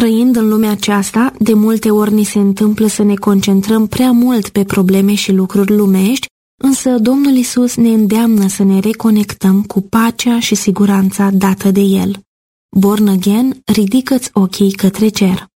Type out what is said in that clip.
Trăind în lumea aceasta, de multe ori ni se întâmplă să ne concentrăm prea mult pe probleme și lucruri lumești, însă Domnul Iisus ne îndeamnă să ne reconectăm cu pacea și siguranța dată de El. Born again, ridică-ți ochii către cer.